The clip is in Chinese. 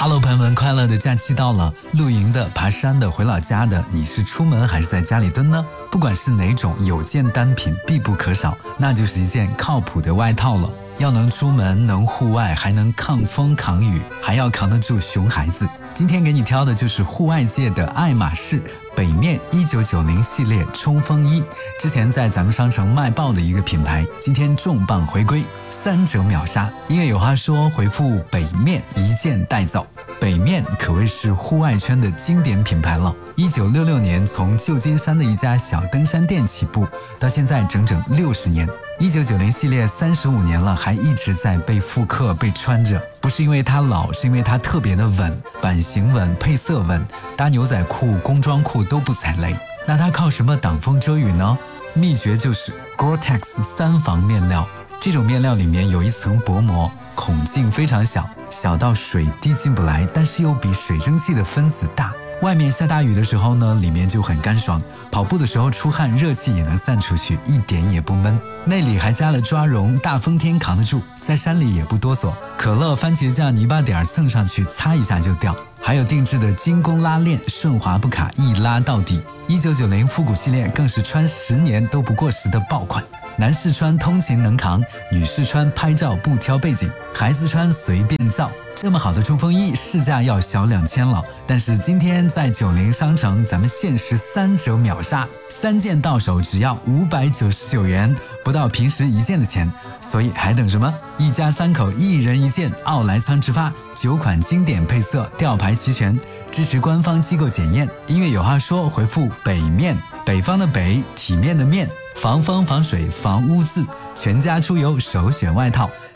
Hello， 朋友们，快乐的假期到了，露营的、爬山的、回老家的，你是出门还是在家里蹲呢？不管是哪种，有件单品必不可少，那就是一件靠谱的外套了。要能出门，能户外，还能抗风抗雨，还要扛得住熊孩子。今天给你挑的就是户外界的爱马仕北面1990系列冲锋衣，之前在咱们商城卖爆的一个品牌，今天重磅回归，3折秒杀。因为有话说，回复北面一件带走。北面可谓是户外圈的经典品牌了。1966年从旧金山的一家小登山店起步，到现在整整60年。1990系列35年了，还一直在被复刻、被穿着。不是因为它老，是因为它特别的稳，版型稳，配色稳，搭牛仔裤、工装裤都不踩雷。那它靠什么挡风遮雨呢？秘诀就是 Gore-Tex 3防面料。这种面料里面有一层薄膜，孔径非常小，小到水滴进不来，但是又比水蒸气的分子大。外面下大雨的时候呢，里面就很干爽，跑步的时候出汗，热气也能散出去，一点也不闷。内里还加了抓绒，大风天扛得住，在山里也不哆嗦。可乐、番茄酱、泥巴点蹭上去，擦一下就掉。还有定制的精工拉链，顺滑不卡，一拉到底。1990复古系列更是穿10年都不过时的爆款。男士穿通勤能扛，女士穿拍照不挑背景，孩子穿随便造。这么好的冲锋衣市价要小2000了，但是今天在90商城咱们限时3折秒杀，3件到手只要599元，不到平时1件的钱，所以还等什么？一家3口1人1件，奥莱仓直发，9款经典配色，吊牌齐全，支持官方机构检验。音乐有话说，回复北面，北方的北，体面的面，防风防水防污渍，全家出游首选外套。